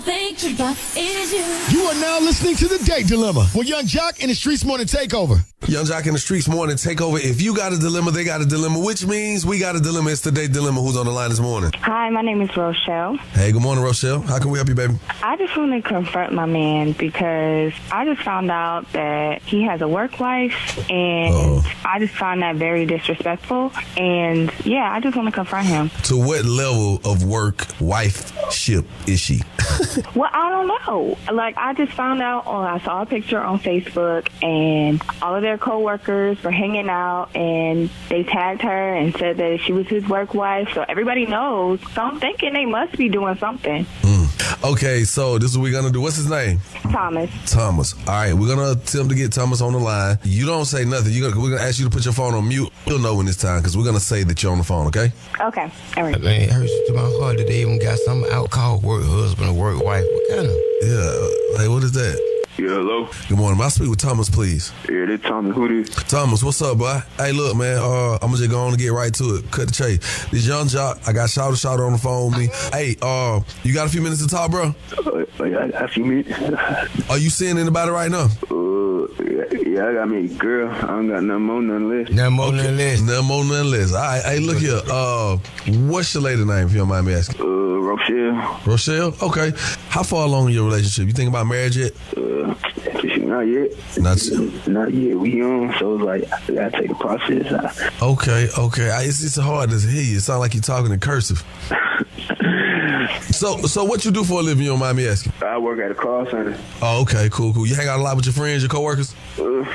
Think about is you. You are now listening to The Date Dilemma with Young Jock and the Streets Morning Takeover. Young Jock in the Streets Morning Takeover. If you got a dilemma, they got a dilemma, which means we got a dilemma. It's The Date Dilemma. Who's on the line this morning? Hi, my name is Rochelle. Hey, good morning, Rochelle. How can we help you, baby? I just want to confront my man because I just found out that he has a work wife, and I just find that very disrespectful. And yeah, I just want to confront him. To what level of work wife-ship is she? Well, I don't know. Like, I just found out, I saw a picture on Facebook, and all of their coworkers were hanging out, and they tagged her and said that she was his work wife. So everybody knows. So I'm thinking they must be doing something. Okay, so this is what we're going to do. What's his name? Thomas. All right, we're going to attempt to get Thomas on the line. You don't say nothing. We're going to ask you to put your phone on mute. You'll know when it's time because we're going to say that you're on the phone, okay? Okay. All right. Man, it hurts to my heart that they even got some out called work husband or work wife. What kind of? Yeah, like what is that? Yeah, hello? Good morning. May I speak with Thomas, please? Yeah, this Thomas. Who this? Thomas, what's up, boy? Hey, look, man, I'm going to just go on and get right to it. Cut the chase. This Young Jock, I got Shouter on the phone with me. Hey, you got a few minutes to talk, bro? I see me. Are you seeing anybody right now? Yeah, I got me a girl. I don't got nothing more, nothing less. Nothing more, nothing less. Nothing more, nothing less. All right, hey, look here. What's your lady name, if you don't mind me asking? Rochelle. Rochelle? Okay. How far along in your relationship? You think about marriage yet? Not yet. Not yet. We young, so it's like I gotta take the process. Okay. It's hard to hear you. It sounds like you're talking in cursive. So what you do for a living, you don't mind me asking? I work at a call center. Oh, okay, cool. You hang out a lot with your friends, your coworkers?